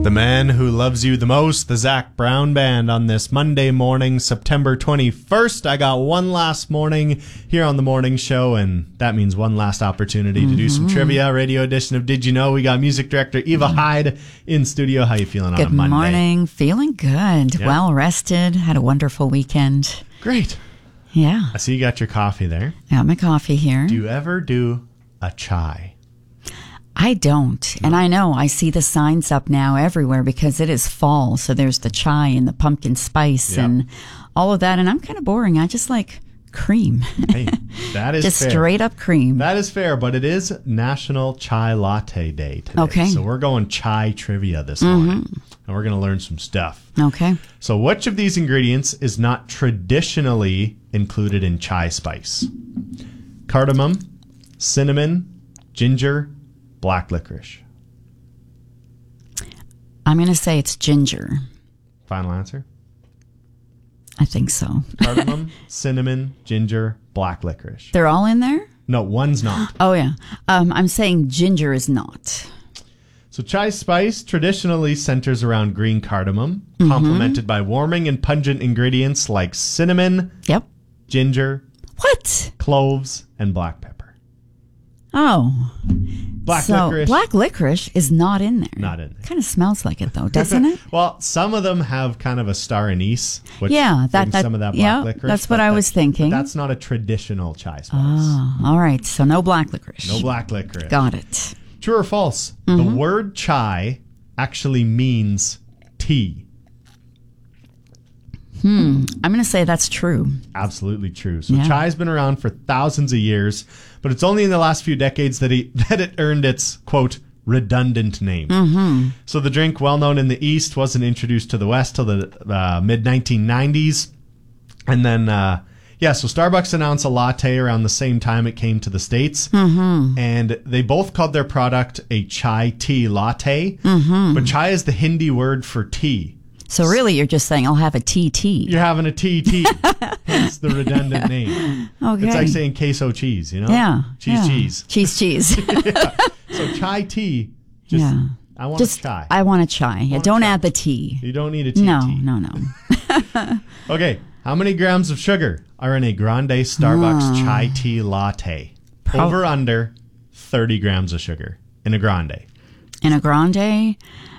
The man who loves you the most, the Zac Brown Band, on this Monday morning, September 21st. I got one last morning here on the morning show, and that means one last opportunity to do some trivia. Radio edition of Did You Know? We got music director Eva Hyde in studio. How you feeling on a Monday? Good morning. Feeling good. Yeah. Well rested. Had a wonderful weekend. Great. Yeah. I see you got your coffee there. Got my coffee here. Do you ever do a chai? I don't. And I know I see the signs up now everywhere because it is fall. So there's the chai and the pumpkin spice and all of that. And I'm kind of boring. I just like cream. Hey, that is just fair. straight up cream. That is fair, but it is National Chai Latte Day today. Okay. So we're going chai trivia this morning. And we're going to learn some stuff. Okay. So which of these ingredients is not traditionally included in chai spice? Cardamom, cinnamon, ginger, black licorice. I'm going to say it's ginger. Final answer? I think so. Cardamom, cinnamon, ginger, black licorice. They're all in there? No, one's not. Oh, yeah. I'm saying ginger is not. So chai spice traditionally centers around green cardamom, complemented by warming and pungent ingredients like cinnamon, Yep. ginger, What? cloves, and black pepper. Oh. Black So licorice, black licorice is not in there. not in there. Kind of smells like it though, doesn't it? Well, some of them have kind of a star anise, which Yeah, brings some of that black licorice. that's what but I was thinking. But that's not a traditional chai spice. Oh, all right. So no black licorice. No black licorice. Got it. True or false? The word chai actually means tea. I'm going to say that's true. Absolutely true. So Yeah. chai has been around for thousands of years, but it's only in the last few decades that it earned its, quote, redundant name. So the drink, well known in the East, wasn't introduced to the West till the mid-1990s. And then, so Starbucks announced a latte around the same time it came to the States. And they both called their product a chai tea latte. But chai is the Hindi word for tea. So really, you're just saying I'll have a TT. You're having a TT, hence the redundant name. Okay. It's like saying queso cheese, you know? Yeah. Cheese. Cheese. So chai tea, just, Yeah. I want Just a chai. I want a chai. Yeah, Want a don't chai. add the tea. You don't need a tea. No. Okay, how many grams of sugar are in a grande Starbucks chai tea latte? Over under 30 grams of sugar in a grande. In a grande,